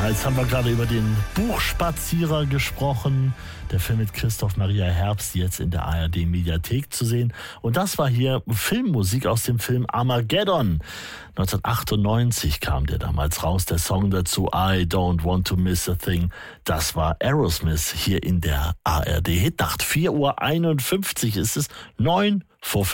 Jetzt haben wir gerade über den Buchspazierer gesprochen. Der Film mit Christoph Maria Herbst, jetzt in der ARD-Mediathek zu sehen. Und das war hier Filmmusik aus dem Film Armageddon. 1998 kam der damals raus, der Song dazu I Don't Want to Miss a Thing. Das war Aerosmith hier in der ARD-Hitnacht. 4:51 Uhr ist es, 9 vor 5.